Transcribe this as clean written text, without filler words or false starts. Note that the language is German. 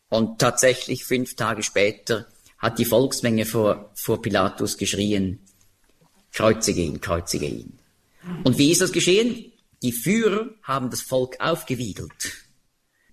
Und tatsächlich 5 Tage später hat die Volksmenge vor Pilatus geschrien, kreuzige ihn, kreuzige ihn. Und wie ist das geschehen? Die Führer haben das Volk aufgewiegelt.